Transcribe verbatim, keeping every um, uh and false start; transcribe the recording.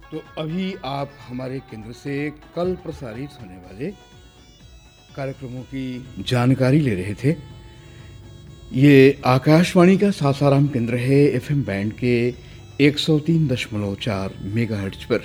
तो अभी आप हमारे केंद्र से कल प्रसारित होने वाले कार्यक्रमों की जानकारी ले रहे थे। ये आकाशवाणी का सासाराम केंद्र है, एफएम बैंड के एक सौ तीन दशमलव चार मेगाहर्ट्ज पर।